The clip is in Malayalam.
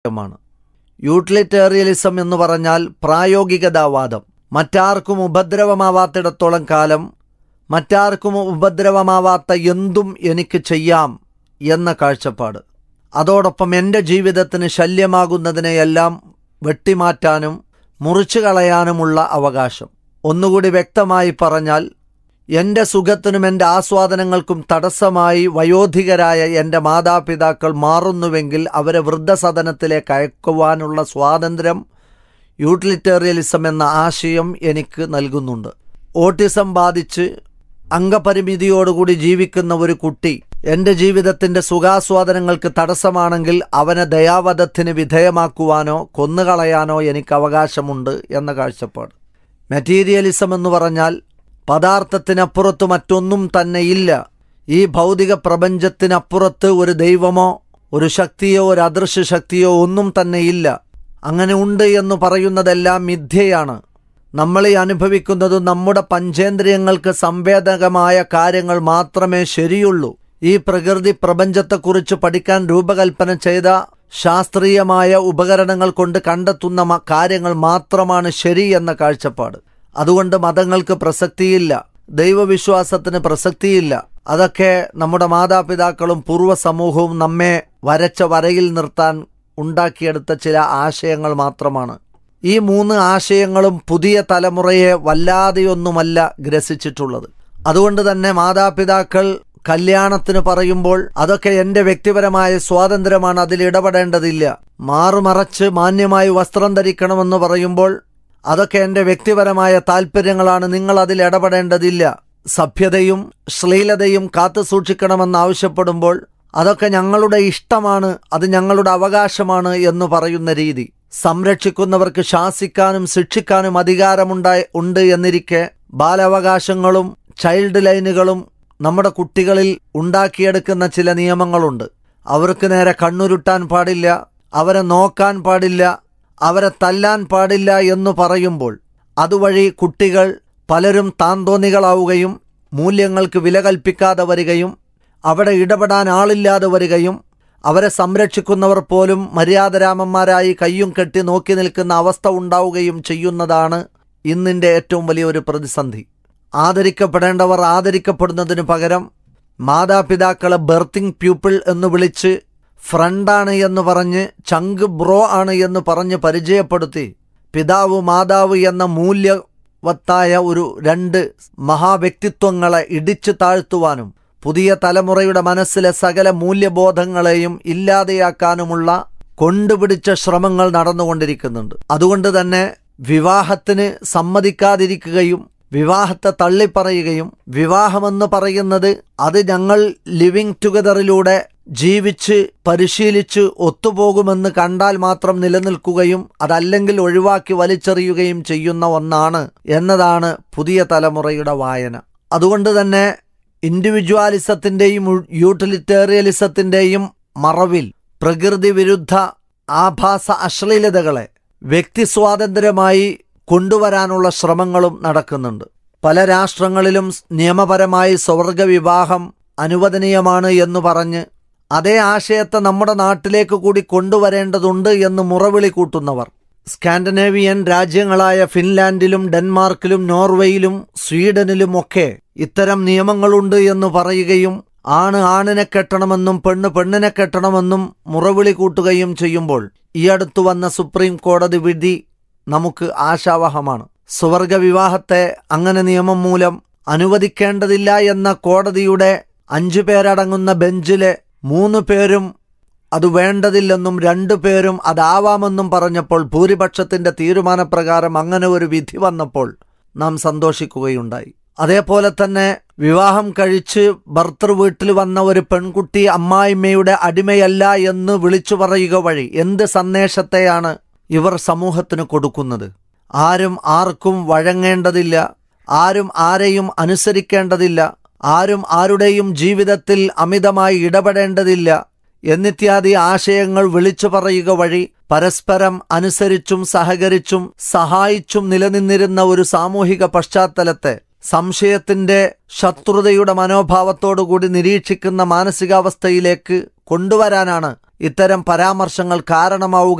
മാണ്. യൂട്ടിലിറ്റേറിയലിസം എന്ന് പറഞ്ഞാൽ പ്രായോഗികതാവാദം. മറ്റാർക്കും ഉപദ്രവമാവാത്തിടത്തോളം കാലം മറ്റാർക്കും ഉപദ്രവമാവാത്ത എന്തും എനിക്ക് ചെയ്യാം എന്ന കാഴ്ചപ്പാട്. അതോടൊപ്പം എൻ്റെ ജീവിതത്തിന് ശല്യമാകുന്നതിനെയെല്ലാം വെട്ടിമാറ്റാനും മുറിച്ചു കളയാനുമുള്ള അവകാശം. ഒന്നുകൂടി വ്യക്തമായി പറഞ്ഞാൽ, എൻ്റെ സുഖത്തിനും എൻ്റെ ആസ്വാദനങ്ങൾക്കും തടസ്സമായി വയോധികരായ എൻ്റെ മാതാപിതാക്കൾ മാറുന്നുവെങ്കിൽ അവരെ വൃദ്ധസദനത്തിലേക്ക് അയക്കുവാനുള്ള സ്വാതന്ത്ര്യം യൂട്ടിലിറ്റേറിയലിസം എന്ന ആശയം എനിക്ക് നൽകുന്നുണ്ട്. ഓട്ടിസം ബാധിച്ച് അംഗപരിമിതിയോടുകൂടി ജീവിക്കുന്ന ഒരു കുട്ടി എൻ്റെ ജീവിതത്തിൻ്റെ സുഖാസ്വാദനങ്ങൾക്ക് തടസ്സമാണെങ്കിൽ അവനെ ദയാവധത്തിന് വിധേയമാക്കുവാനോ കൊന്നുകളയാനോ എനിക്ക് അവകാശമുണ്ട് എന്ന കാഴ്ചപ്പാട്. മെറ്റീരിയലിസം എന്ന് പറഞ്ഞാൽ പദാർത്ഥത്തിനപ്പുറത്ത് മറ്റൊന്നും തന്നെയില്ല. ഈ ഭൗതിക പ്രപഞ്ചത്തിനപ്പുറത്ത് ഒരു ദൈവമോ ഒരു ശക്തിയോ ഒരു അദൃശ്യ ശക്തിയോ ഒന്നും തന്നെയില്ല. അങ്ങനെ ഉണ്ട് എന്ന് പറയുന്നതെല്ലാം മിഥ്യയാണ്. നമ്മളീ അനുഭവിക്കുന്നത് നമ്മുടെ പഞ്ചേന്ദ്രിയങ്ങൾക്ക് സംവേദകമായ കാര്യങ്ങൾ മാത്രമേ ശരിയുള്ളൂ. ഈ പ്രകൃതി പ്രപഞ്ചത്തെക്കുറിച്ച് പഠിക്കാൻ രൂപകൽപ്പന ചെയ്ത ശാസ്ത്രീയമായ ഉപകരണങ്ങൾ കൊണ്ട് കണ്ടെത്തുന്ന കാര്യങ്ങൾ മാത്രമാണ് ശരി എന്ന കാഴ്ചപ്പാട്. അതുകൊണ്ട് മതങ്ങൾക്ക് പ്രസക്തിയില്ല, ദൈവവിശ്വാസത്തിന് പ്രസക്തിയില്ല. അതൊക്കെ നമ്മുടെ മാതാപിതാക്കളും പൂർവ്വ സമൂഹവും നമ്മെ വരച്ച വരയിൽ നിർത്താൻ ഉണ്ടാക്കിയെടുത്ത ചില ആശയങ്ങൾ മാത്രമാണ്. ഈ 3 ആശയങ്ങളും പുതിയ തലമുറയെ വല്ലാതെയൊന്നുമല്ല ഗ്രസിച്ചിട്ടുള്ളത്. അതുകൊണ്ട് തന്നെ മാതാപിതാക്കൾ കല്യാണത്തിന് പറയുമ്പോൾ അതൊക്കെ എൻ്റെ വ്യക്തിപരമായ സ്വാതന്ത്ര്യമാണ്, അതിൽ ഇടപെടേണ്ടതില്ല. മാറുമറച്ച് മാന്യമായി വസ്ത്രം ധരിക്കണമെന്ന് പറയുമ്പോൾ അതൊക്കെ എൻ്റെ വ്യക്തിപരമായ താല്പര്യങ്ങളാണ്, നിങ്ങൾ അതിൽ ഇടപെടേണ്ടതില്ല. സഭ്യതയും ശ്ലീലതയും കാത്തു സൂക്ഷിക്കണമെന്ന് ആവശ്യപ്പെടുമ്പോൾ അതൊക്കെ ഞങ്ങളുടെ ഇഷ്ടമാണ്, അത് ഞങ്ങളുടെ അവകാശമാണ് എന്ന് പറയുന്ന രീതി. സംരക്ഷിക്കുന്നവർക്ക് ശാസിക്കാനും ശിക്ഷിക്കാനും ഉണ്ട് എന്നിരിക്കെ ബാലാവകാശങ്ങളും ചൈൽഡ് ലൈനുകളും നമ്മുടെ കുട്ടികളിൽ ഉണ്ടാക്കിയെടുക്കുന്ന ചില നിയമങ്ങളുണ്ട്. അവർക്ക് നേരെ കണ്ണുരുട്ടാൻ പാടില്ല, അവരെ നോക്കാൻ പാടില്ല, അവരെ തല്ലാൻ പാടില്ല എന്ന് പറയുമ്പോൾ അതുവഴി കുട്ടികൾ പലരും താന്തോന്നികളാവുകയും മൂല്യങ്ങൾക്ക് വില കൽപ്പിക്കാതെ വരികയും അവിടെ ഇടപെടാൻ ആളില്ലാതെ വരികയും അവരെ സംരക്ഷിക്കുന്നവർ പോലും മര്യാദരാമന്മാരായി കയ്യും കെട്ടി നോക്കി നിൽക്കുന്ന അവസ്ഥ ഉണ്ടാവുകയും ചെയ്യുന്നതാണ് ഇന്നിൻ്റെ ഏറ്റവും വലിയൊരു പ്രതിസന്ധി. ആദരിക്കപ്പെടേണ്ടവർ ആദരിക്കപ്പെടുന്നതിനു പകരം മാതാപിതാക്കളെ ബർത്തിങ് പ്യൂപ്പിൾ എന്ന് വിളിച്ച് ഫ്രണ്ടാണ് എന്ന് പറഞ്ഞ് ചങ്ക് ബ്രോ ആണ് എന്ന് പറഞ്ഞ് പരിചയപ്പെടുത്തി പിതാവ് മാതാവ് എന്ന മൂല്യവത്തായ ഒരു 2 മഹാവ്യക്തിത്വങ്ങളെ ഇടിച്ചു താഴ്ത്തുവാനും പുതിയ തലമുറയുടെ മനസ്സിലെ സകല മൂല്യബോധങ്ങളെയും ഇല്ലാതെയാക്കാനുമുള്ള കൊണ്ടുപിടിച്ച ശ്രമങ്ങൾ നടന്നുകൊണ്ടിരിക്കുന്നുണ്ട്. അതുകൊണ്ട് തന്നെ വിവാഹത്തിന് സമ്മതിക്കാതിരിക്കുകയും വിവാഹത്തെ തള്ളിപ്പറയുകയും വിവാഹമെന്ന് പറയുന്നത് അത് ഞങ്ങൾ ലിവിങ് ടുഗദറിലൂടെ ജീവിച്ച് പരിശീലിച്ച് ഒത്തുപോകുമെന്ന് കണ്ടാൽ മാത്രം നിലനിൽക്കുകയും അതല്ലെങ്കിൽ ഒഴിവാക്കി വലിച്ചെറിയുകയും ചെയ്യുന്ന ഒന്നാണ് എന്നതാണ് പുതിയ തലമുറയുടെ വായന. അതുകൊണ്ട് തന്നെ ഇൻഡിവിജ്വാലിസത്തിൻ്റെയും യൂട്ടിലിറ്റേറിയലിസത്തിൻ്റെയും മറവിൽ പ്രകൃതി വിരുദ്ധ ആഭാസ അശ്ലീലതകളെ വ്യക്തി സ്വാതന്ത്ര്യമായി കൊണ്ടുവരാനുള്ള ശ്രമങ്ങളും നടക്കുന്നുണ്ട്. പല രാഷ്ട്രങ്ങളിലും നിയമപരമായി സ്വർഗ വിവാഹം അനുവദനീയമാണ് എന്ന് പറഞ്ഞ് അതേ ആശയത്തെ നമ്മുടെ നാട്ടിലേക്ക് കൂടി കൊണ്ടുവരേണ്ടതുണ്ട് എന്ന് മുറവിളി കൂട്ടുന്നവർ സ്കാൻഡിനേവിയൻ രാജ്യങ്ങളായ ഫിൻലാൻഡിലും ഡെൻമാർക്കിലും നോർവേയിലും സ്വീഡനിലുമൊക്കെ ഇത്തരം നിയമങ്ങളുണ്ട് എന്ന് പറയുകയും ആണിനെ കെട്ടണമെന്നും പെണ്ണിനെ കെട്ടണമെന്നും മുറവിളി കൂട്ടുകയും ചെയ്യുമ്പോൾ ഈ അടുത്തു വന്ന സുപ്രീം കോടതി വിധി നമുക്ക് ആശാവഹമാണ്. സ്വർഗ വിവാഹത്തെ അങ്ങനെ നിയമം മൂലം അനുവദിക്കേണ്ടതില്ല എന്ന കോടതിയുടെ 5 പേരടങ്ങുന്ന ബെഞ്ചിലെ 3 പേരും അത് വേണ്ടതില്ലെന്നും 2 പേരും അതാവാമെന്നും പറഞ്ഞപ്പോൾ ഭൂരിപക്ഷത്തിന്റെ തീരുമാനപ്രകാരം അങ്ങനെ ഒരു വിധി വന്നപ്പോൾ നാം സന്തോഷിക്കുകയുണ്ടായി. അതേപോലെ തന്നെ വിവാഹം കഴിച്ച് ഭർത്തൃ വീട്ടിൽ വന്ന ഒരു പെൺകുട്ടി അമ്മായിമ്മയുടെ അടിമയല്ല എന്ന് വിളിച്ചു പറയുക വഴി എന്ത് സന്ദേശത്തെയാണ് ഇവർ സമൂഹത്തിന് കൊടുക്കുന്നത്? ആരും ആർക്കും വഴങ്ങേണ്ടതില്ല, ആരും ആരെയും അനുസരിക്കേണ്ടതില്ല, ആരും ആരുടെയും ജീവിതത്തിൽ അമിതമായി ഇടപെടേണ്ടതില്ല എന്നിത്യാദി ആശയങ്ങൾ വിളിച്ചു പറയുക വഴി പരസ്പരം അനുസരിച്ചും സഹകരിച്ചും സഹായിച്ചും നിലനിന്നിരുന്ന ഒരു സാമൂഹിക പശ്ചാത്തലത്തെ സംശയത്തിൻ്റെ ശത്രുതയുടെ മനോഭാവത്തോടുകൂടി നിരീക്ഷിക്കുന്ന മാനസികാവസ്ഥയിലേക്ക് കൊണ്ടുവരാനാണ് ഇത്തരം പരാമർശങ്ങൾ കാരണമാവുക